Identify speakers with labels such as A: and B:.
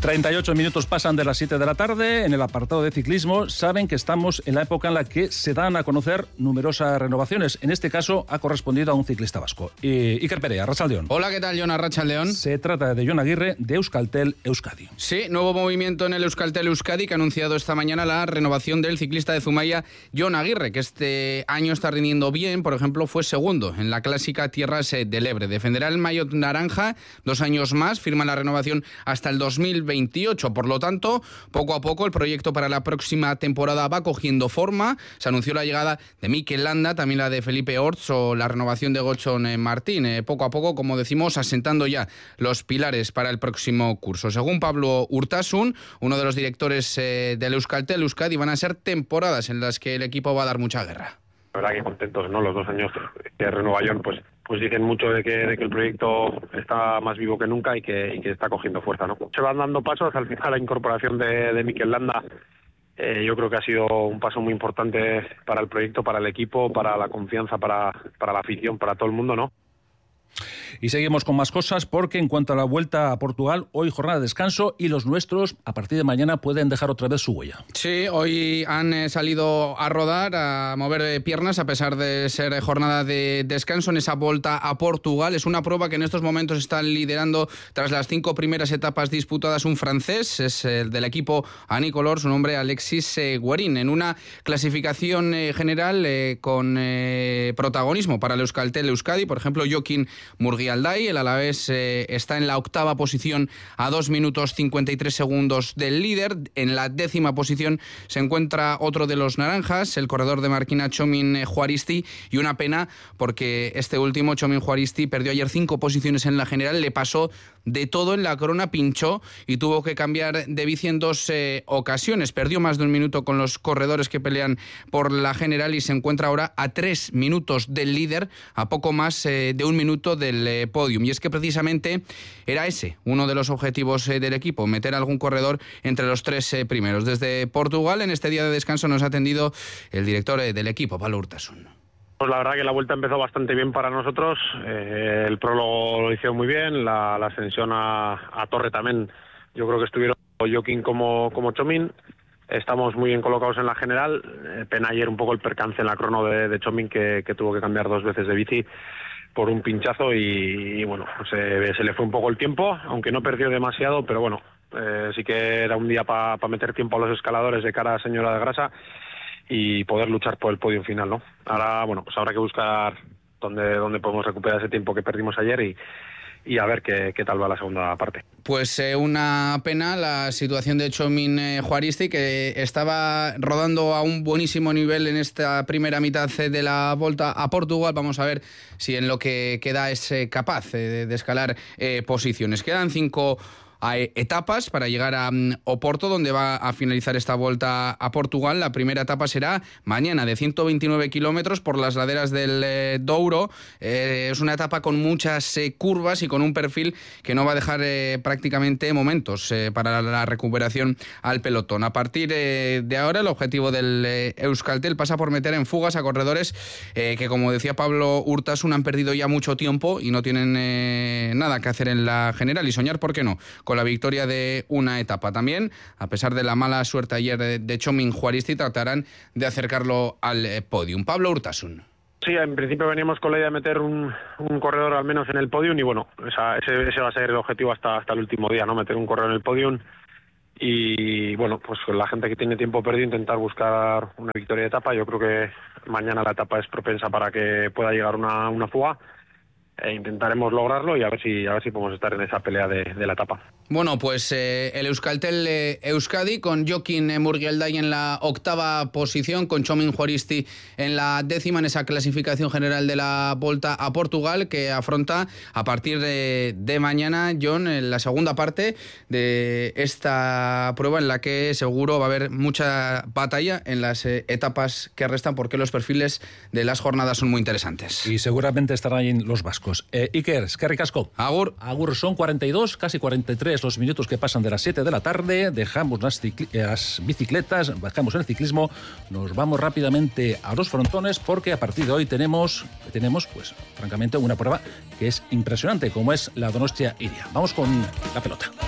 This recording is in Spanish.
A: 38 minutos pasan de las 7 de la tarde. En el apartado de ciclismo saben que estamos en la época en la que se dan a conocer numerosas renovaciones. En este caso ha correspondido a un ciclista vasco. Iker Perea, arratsaldeon.
B: Hola, ¿qué tal, Jon? Arratsaldeon.
A: Se trata de Jon Aguirre, de Euskaltel Euskadi.
B: Sí, nuevo movimiento en el Euskaltel Euskadi, que ha anunciado esta mañana la renovación del ciclista de Zumaia, Jon Aguirre, que este año está rindiendo bien. Por ejemplo, fue segundo en la clásica Tierras del Ebre. Defenderá el maillot naranja 2 años más, firma la renovación hasta el 2028. Por lo tanto, poco a poco el proyecto para la próxima temporada va cogiendo forma. Se anunció la llegada de Mikel Landa, también la de Felipe Orts o la renovación de Gotzon Martín. Poco a poco, como decimos, asentando ya los pilares para el próximo curso. Según Pablo Urtasun, uno de los directores del Euskaltel Euskadi, van a ser temporadas en las que el equipo va a dar mucha guerra.
C: La verdad que contentos, ¿no? Los 2 años que renueva Jon, pues dicen mucho de que el proyecto está más vivo que nunca y que está cogiendo fuerza, ¿no? Se van dando pasos. Al final la incorporación de Mikel Landa yo creo que ha sido un paso muy importante para el proyecto, para el equipo, para la confianza, para la afición, para todo el mundo, ¿no?
A: Y seguimos con más cosas, porque en cuanto a la vuelta a Portugal, hoy jornada de descanso y los nuestros a partir de mañana pueden dejar otra vez su huella.
B: Sí, hoy han salido a rodar, a mover piernas, a pesar de ser jornada de descanso en esa vuelta a Portugal. Es una prueba que en estos momentos está liderando tras las 5 primeras etapas disputadas un francés, es el del equipo Anicolor, su nombre Alexis Guerin, en una clasificación general con protagonismo para el Euskaltel Euskadi. Por ejemplo, Joaquín Murgialdai, el alavés, está en la 8ª posición a 2 minutos 53 segundos del líder. En la 10ª posición se encuentra otro de los naranjas, el corredor de Marquina, Txomin Juaristi, y una pena porque este último, Txomin Juaristi, perdió ayer 5 posiciones en la general, le pasó de todo en la corona, pinchó y tuvo que cambiar de bici en 2 ocasiones. Perdió más de 1 minuto con los corredores que pelean por la general y se encuentra ahora a 3 minutos del líder, a poco más de 1 minuto del podium. Y es que precisamente era ese uno de los objetivos del equipo, meter algún corredor entre los 3 primeros. Desde Portugal, en este día de descanso, nos ha atendido el director del equipo, Pablo Urtasun.
C: Pues la verdad que la vuelta empezó bastante bien para nosotros. El prólogo lo hicieron muy bien, la ascensión a Torre también. Yo creo que estuvieron Joaquín como Txomin. Estamos muy bien colocados en la general. Pena ayer un poco el percance en la crono de Txomin, que tuvo que cambiar 2 veces de bici por un pinchazo y bueno, se le fue un poco el tiempo, aunque no perdió demasiado, pero bueno, sí que era un día para meter tiempo a los escaladores de cara a Señora de Grasa y poder luchar por el podio final, ¿no? Ahora, bueno, pues habrá que buscar dónde podemos recuperar ese tiempo que perdimos ayer y a ver qué tal va la segunda parte.
B: Pues una pena la situación de Txomin Juaristi, que estaba rodando a un buenísimo nivel en esta primera mitad de la Volta a Portugal. Vamos a ver si en lo que queda es capaz de escalar posiciones. Quedan 5 etapas para llegar a Oporto, donde va a finalizar esta vuelta a Portugal. La primera etapa será mañana, de 129 kilómetros por las laderas del Douro. Es una etapa con muchas curvas y con un perfil que no va a dejar prácticamente momentos para la recuperación al pelotón. A partir de ahora, el objetivo del Euskaltel pasa por meter en fugas a corredores que, como decía Pablo Urtasun, han perdido ya mucho tiempo y no tienen nada que hacer en la general, y soñar, ¿por qué no?, con la victoria de una etapa. También, a pesar de la mala suerte ayer de Txomin Juaristi, tratarán de acercarlo al podium. Pablo Urtasun.
C: Sí, en principio veníamos con la idea de meter un corredor al menos en el podium y bueno, ese va a ser el objetivo hasta el último día, ¿no? Meter un corredor en el podium y bueno, pues con la gente que tiene tiempo perdido intentar buscar una victoria de etapa. Yo creo que mañana la etapa es propensa para que pueda llegar una fuga. Intentaremos lograrlo y a ver si podemos estar en esa pelea de la etapa.
B: Bueno, pues el Euskaltel Euskadi, con Joaquín Murgialdai en la 8ª posición, con Txomin Juaristi en la 10ª en esa clasificación general de la Volta a Portugal, que afronta a partir de mañana, Jon, en la segunda parte de esta prueba, en la que seguro va a haber mucha batalla en las etapas que restan, porque los perfiles de las jornadas son muy interesantes.
A: Y seguramente estarán ahí los vascos. Iker, eskerrik asko.
B: Agur.
A: Agur, son 42, casi 43 los minutos que pasan de las 7 de la tarde. Dejamos las bicicletas, bajamos el ciclismo, nos vamos rápidamente a los frontones, porque a partir de hoy tenemos pues francamente una prueba que es impresionante, como es la Donostia Iria. Vamos con la pelota.